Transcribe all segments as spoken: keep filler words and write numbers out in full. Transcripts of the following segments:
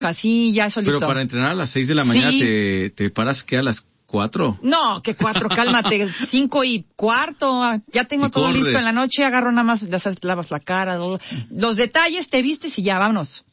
así ya solito. Pero para entrenar a las seis de la mañana sí. te, te paras que a las cuatro. No, que cuatro, cálmate, cinco y cuarto, ya tengo y todo corres. listo en la noche, agarro nada más, ya sabes, lavas la cara, los detalles, te vistes y ya, vámonos.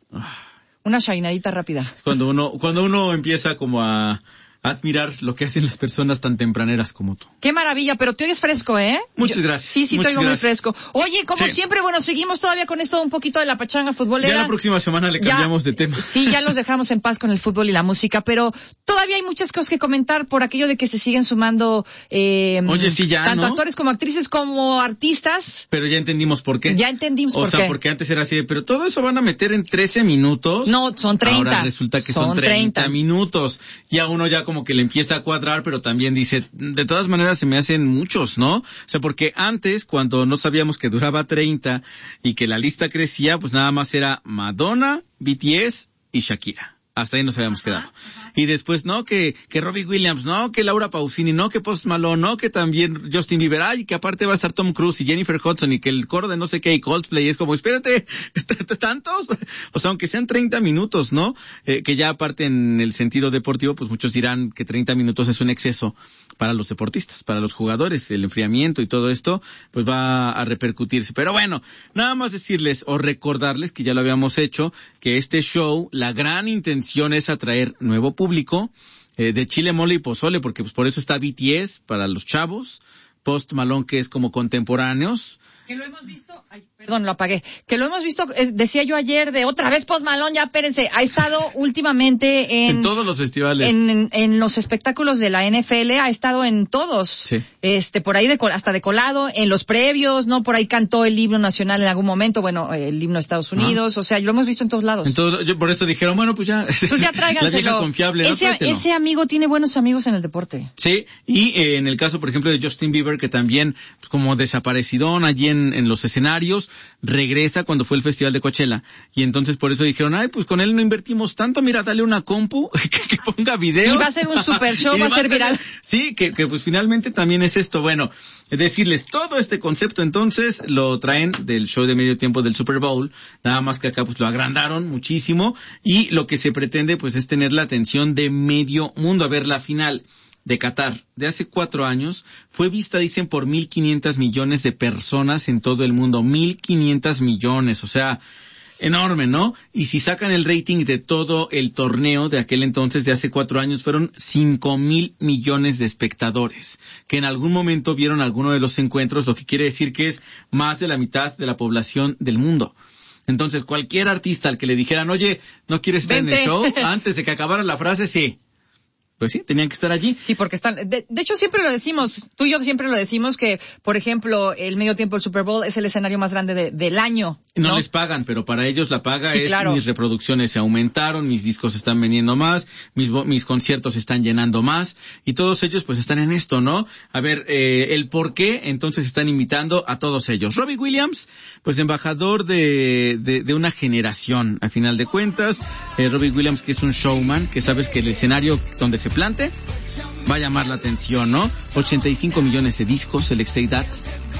Una shainadita rápida. Cuando uno, cuando uno empieza como a admirar lo que hacen las personas tan tempraneras como tú. Qué maravilla, pero te oyes fresco, ¿eh? Muchas Yo, gracias. Sí, sí, Muchas te oigo gracias. muy fresco. Oye, como sí. siempre, bueno, seguimos todavía con esto un poquito de la pachanga futbolera. Ya la próxima semana le cambiamos ya, de tema. Sí, ya los dejamos en paz con el fútbol y la música, pero todavía hay muchas cosas que comentar por aquello de que se siguen sumando eh, Oye, sí, ya, tanto ¿no? actores como actrices como artistas. Pero ya entendimos por qué. Ya entendimos o por sea, qué. porque antes era así, pero todo eso van a meter en trece minutos. No, son treinta. Ahora resulta que son, son treinta, treinta minutos. Y a uno ya como que le empieza a cuadrar, pero también dice, de todas maneras se me hacen muchos, ¿no? O sea, porque antes, cuando no sabíamos que duraba treinta y que la lista crecía, pues nada más era Madonna, B T S y Shakira. Hasta ahí nos habíamos quedado. Ajá. Y después, no, que, que Robbie Williams, no, que Laura Pausini, no, que Post Malone, no, que también Justin Bieber, ay, que aparte va a estar Tom Cruise y Jennifer Hudson y que el coro de no sé qué y Coldplay. Y es como, espérate, ¿tantos? O sea, aunque sean treinta minutos, ¿no? Eh, que ya aparte en el sentido deportivo, pues muchos dirán que treinta minutos es un exceso para los deportistas, para los jugadores, el enfriamiento y todo esto, pues va a repercutirse. Pero bueno, nada más decirles o recordarles que ya lo habíamos hecho, que este show, la gran intención es atraer nuevo público eh, de chile, mole y pozole, porque pues por eso está B T S para los chavos, Post Malone que es como contemporáneos. Que lo hemos visto, ay, perdón, lo apagué, que lo hemos visto, eh, decía yo ayer, de otra vez Post Malone, ya espérense, ha estado últimamente en... En todos los festivales. En, en, en los espectáculos de la N F L, ha estado en todos. Sí. Este, por ahí de, hasta de colado, en los previos, ¿no? Por ahí cantó el himno nacional en algún momento, bueno, el himno de Estados Unidos, ah. o sea, lo hemos visto en todos lados. En todo, yo por eso dijeron, bueno, pues ya. Pues ya tráiganselo. La vieja confiable, ¿no? Ese, ese amigo tiene buenos amigos en el deporte. Sí, y eh, en el caso, por ejemplo, de Justin Bieber, que también, pues como desaparecidón allí en, en los escenarios, regresa cuando fue el Festival de Coachella. Y entonces por eso dijeron, ay, pues con él no invertimos tanto, mira, dale una compu que, que ponga videos. Y va a ser un super show, va a ser viral. Sí, que, que pues finalmente también es esto. Bueno, decirles, todo este concepto entonces lo traen del show de medio tiempo del Super Bowl, nada más que acá pues lo agrandaron muchísimo y lo que se pretende pues es tener la atención de medio mundo a ver la final de Qatar, de hace cuatro años, fue vista, dicen, por mil quinientos millones de personas en todo el mundo. mil quinientos millones, o sea, enorme, ¿no? Y si sacan el rating de todo el torneo de aquel entonces, de hace cuatro años, fueron cinco mil millones de espectadores, que en algún momento vieron alguno de los encuentros, lo que quiere decir que es más de la mitad de la población del mundo. Entonces, cualquier artista al que le dijeran, oye, ¿no quieres estar Vente. en el show? Antes de que acabara la frase, sí. Pues sí, tenían que estar allí. Sí, porque están, de, de hecho siempre lo decimos, tú y yo siempre lo decimos que, por ejemplo, el medio tiempo del Super Bowl es el escenario más grande de, del año. ¿no? No les pagan, pero para ellos la paga sí, es claro. Mis reproducciones se aumentaron, mis discos se están vendiendo más, mis mis conciertos se están llenando más, y todos ellos pues están en esto, ¿no? A ver, eh, el por qué, entonces están invitando a todos ellos. Robbie Williams, pues embajador de, de, de una generación, a final de cuentas, eh, Robbie Williams que es un showman, que sabes que el escenario donde se plante va a llamar la atención, ¿no? ochenta y cinco millones de discos, el Stay That.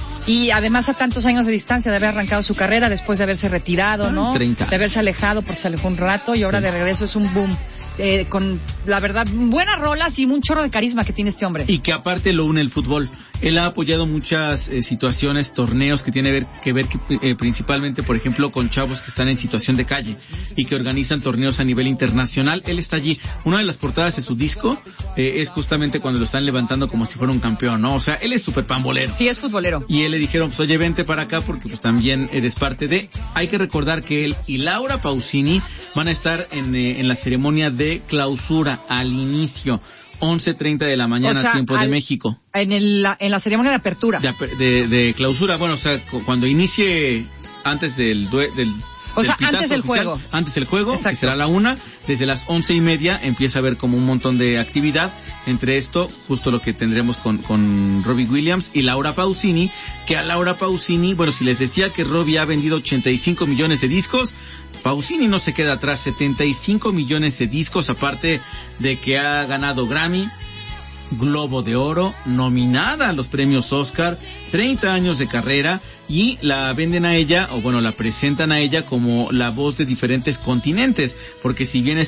Y además a tantos años de distancia de haber arrancado su carrera después de haberse retirado, ¿no? treinta. De haberse alejado porque se alejó un rato y ahora sí. de regreso es un boom. Eh, con, la verdad, buenas rolas y un chorro de carisma que tiene este hombre. Y que aparte lo une el fútbol. Él ha apoyado muchas eh, situaciones, torneos que tiene ver, que ver que, eh, principalmente, por ejemplo, con chavos que están en situación de calle y que organizan torneos a nivel internacional. Él está allí. Una de las portadas de su disco eh, es justamente cuando lo están levantando como si fuera un campeón, ¿no? O sea, él es súper pambolero. Sí, es futbolero. Y él le dijeron, pues oye, vente para acá porque pues también eres parte de... Hay que recordar que él y Laura Pausini van a estar en, eh, en la ceremonia de clausura al inicio, once treinta de la mañana, o sea, tiempo al, de México. En, el, la, en la ceremonia de apertura. De, de, de clausura, bueno, o sea, cuando inicie antes del... del O sea, antes del oficial, juego. Antes del juego, Exacto. que será la una, desde las once y media empieza a haber como un montón de actividad. Entre esto, justo lo que tendremos con, con Robbie Williams y Laura Pausini, que a Laura Pausini, bueno, si les decía que Robbie ha vendido ochenta y cinco millones de discos, Pausini no se queda atrás, setenta y cinco millones de discos, aparte de que ha ganado Grammy, Globo de Oro, nominada a los premios Oscar, treinta años de carrera, y la venden a ella, o bueno, la presentan a ella como la voz de diferentes continentes, porque si bien es